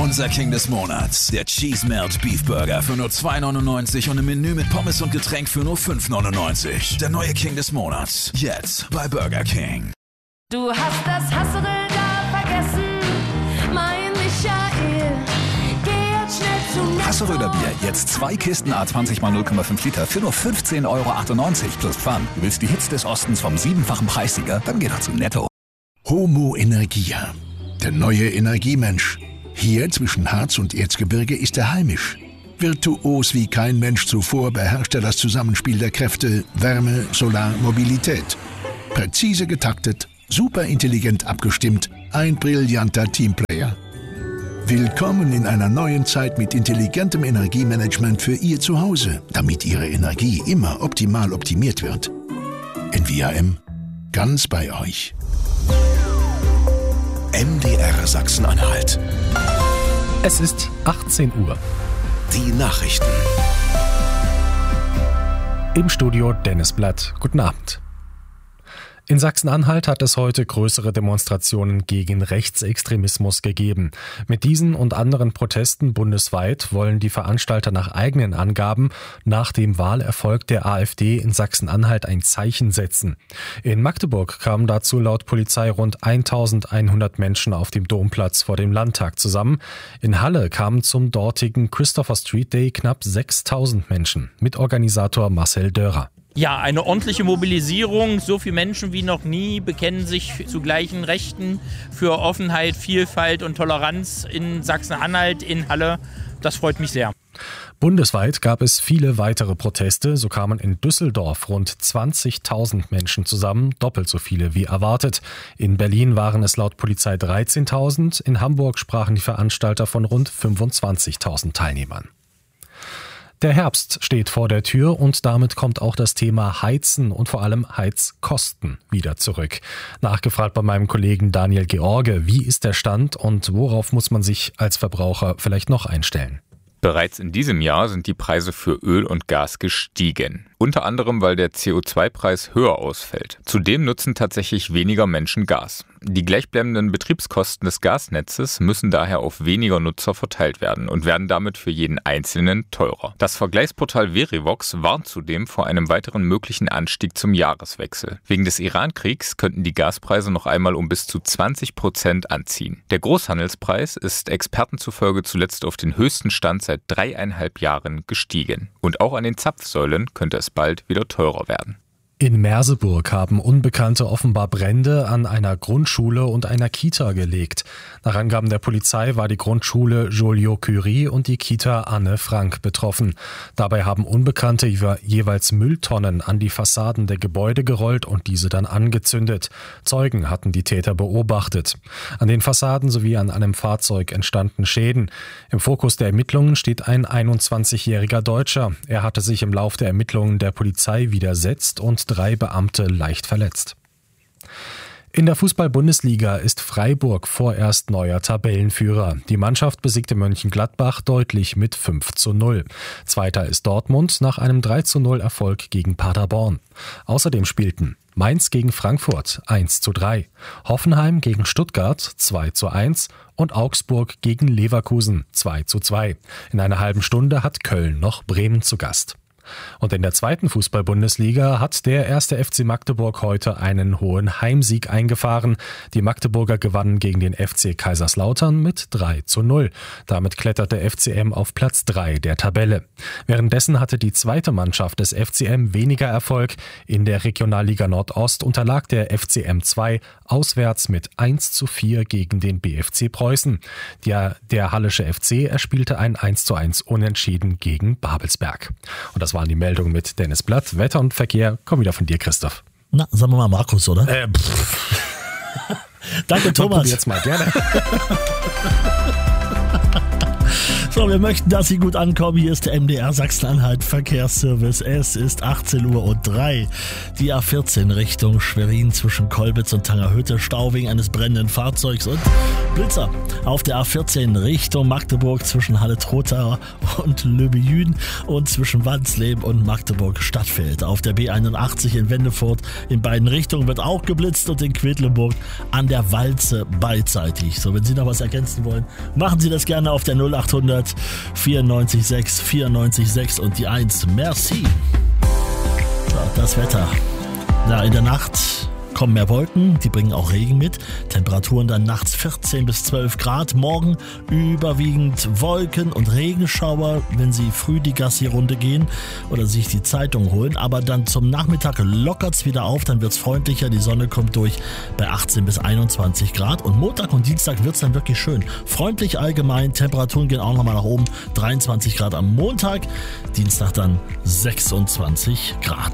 Unser King des Monats. Der Cheese Melt Beef Burger für nur $2,99 und im Menü mit Pommes und Getränk für nur $5,99. Der neue King des Monats. Jetzt bei Burger King. Du hast das Hasserl da vergessen, mein Michael. Geh jetzt schnell zu Netto. Hasseröder Bier, jetzt 2 Kisten A20 x 0,5 Liter für nur 15,98 € plus Pfand. Du willst die Hits des Ostens vom 7-fachen Preissieger? Dann geh doch zu Netto. Homo Energia, der neue Energiemensch. Hier zwischen Harz und Erzgebirge ist er heimisch. Virtuos wie kein Mensch zuvor beherrscht er das Zusammenspiel der Kräfte Wärme, Solar, Mobilität. Präzise getaktet, super intelligent abgestimmt, ein brillanter Teamplayer. Willkommen in einer neuen Zeit mit intelligentem Energiemanagement für Ihr Zuhause, damit Ihre Energie immer optimal optimiert wird. NVAM, ganz bei euch. MDR Sachsen-Anhalt. Es ist 18 Uhr. Die Nachrichten. Im Studio Dennis Blatt. Guten Abend. In Sachsen-Anhalt hat es heute größere Demonstrationen gegen Rechtsextremismus gegeben. Mit diesen und anderen Protesten bundesweit wollen die Veranstalter nach eigenen Angaben nach dem Wahlerfolg der AfD in Sachsen-Anhalt ein Zeichen setzen. In Magdeburg kamen dazu laut Polizei rund 1100 Menschen auf dem Domplatz vor dem Landtag zusammen. In Halle kamen zum dortigen Christopher Street Day knapp 6000 Menschen. Mitorganisator Marcel Dörer. Ja, eine ordentliche Mobilisierung. So viele Menschen wie noch nie bekennen sich zu gleichen Rechten für Offenheit, Vielfalt und Toleranz in Sachsen-Anhalt, in Halle. Das freut mich sehr. Bundesweit gab es viele weitere Proteste. So kamen in Düsseldorf rund 20.000 Menschen zusammen, doppelt so viele wie erwartet. In Berlin waren es laut Polizei 13.000. In Hamburg sprachen die Veranstalter von rund 25.000 Teilnehmern. Der Herbst steht vor der Tür und damit kommt auch das Thema Heizen und vor allem Heizkosten wieder zurück. Nachgefragt bei meinem Kollegen Daniel George, wie ist der Stand und worauf muss man sich als Verbraucher vielleicht noch einstellen? Bereits in diesem Jahr sind die Preise für Öl und Gas gestiegen. Unter anderem, weil der CO2-Preis höher ausfällt. Zudem nutzen tatsächlich weniger Menschen Gas. Die gleichbleibenden Betriebskosten des Gasnetzes müssen daher auf weniger Nutzer verteilt werden und werden damit für jeden Einzelnen teurer. Das Vergleichsportal Verivox warnt zudem vor einem weiteren möglichen Anstieg zum Jahreswechsel. Wegen des Iran-Kriegs könnten die Gaspreise noch einmal um bis zu 20% anziehen. Der Großhandelspreis ist Experten zufolge zuletzt auf den höchsten Stand seit 3,5 Jahren gestiegen. Und auch an den Zapfsäulen könnte es bald wieder teurer werden. In Merseburg haben Unbekannte offenbar Brände an einer Grundschule und einer Kita gelegt. Nach Angaben der Polizei war die Grundschule Joliot-Curie und die Kita Anne Frank betroffen. Dabei haben Unbekannte jeweils Mülltonnen an die Fassaden der Gebäude gerollt und diese dann angezündet. Zeugen hatten die Täter beobachtet. An den Fassaden sowie an einem Fahrzeug entstanden Schäden. Im Fokus der Ermittlungen steht ein 21-jähriger Deutscher. Er hatte sich im Lauf der Ermittlungen der Polizei widersetzt und 3 Beamte leicht verletzt. In der Fußball-Bundesliga ist Freiburg vorerst neuer Tabellenführer. Die Mannschaft besiegte Mönchengladbach deutlich mit 5:0. Zweiter ist Dortmund nach einem 3:0 Erfolg gegen Paderborn. Außerdem spielten Mainz gegen Frankfurt 1:3, Hoffenheim gegen Stuttgart 2:1 und Augsburg gegen Leverkusen 2:2. In einer halben Stunde hat Köln noch Bremen zu Gast. Und in der zweiten Fußball-Bundesliga hat der 1. FC Magdeburg heute einen hohen Heimsieg eingefahren. Die Magdeburger gewannen gegen den FC Kaiserslautern mit 3:0. Damit klettert der FCM auf Platz 3 der Tabelle. Währenddessen hatte die zweite Mannschaft des FCM weniger Erfolg. In der Regionalliga Nordost unterlag der FCM 2 auswärts mit 1:4 gegen den BFC Preußen. Der Hallische FC erspielte ein 1:1 Unentschieden gegen Babelsberg. Und das waren die Meldungen mit Dennis Blatt. Wetter und Verkehr kommen wieder von dir, Christoph. Na, sagen wir mal Markus, oder? Danke, Thomas. Jetzt mal gerne. So, wir möchten, dass Sie gut ankommen. Hier ist der MDR Sachsen-Anhalt. Verkehrsservice. Es ist 18:03 Uhr. Die A14 Richtung Schwerin zwischen Kolbitz und Tangerhütte. Stau wegen eines brennenden Fahrzeugs und Blitzer. Auf der A14 Richtung Magdeburg zwischen Halle-Trotha und Löbejün und zwischen Wansleben und Magdeburg-Stadtfeld. Auf der B81 in Wendefurt in beiden Richtungen wird auch geblitzt und in Quedlinburg an der Walze beidseitig. So, wenn Sie noch was ergänzen wollen, machen Sie das gerne auf der 0800 94 6 und die 1. Merci. So, das Wetter. In der Nacht kommen mehr Wolken, die bringen auch Regen mit. Temperaturen dann nachts 14 bis 12 Grad. Morgen überwiegend Wolken und Regenschauer, wenn Sie früh die Gassi-Runde gehen oder sich die Zeitung holen. Aber dann zum Nachmittag lockert's wieder auf, dann wird's freundlicher. Die Sonne kommt durch bei 18 bis 21 Grad. Und Montag und Dienstag wird's dann wirklich schön. Freundlich allgemein, Temperaturen gehen auch nochmal nach oben. 23 Grad am Montag, Dienstag dann 26 Grad.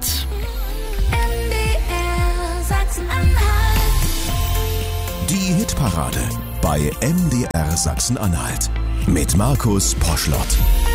Die Hitparade bei MDR Sachsen-Anhalt mit Markus Poschlott.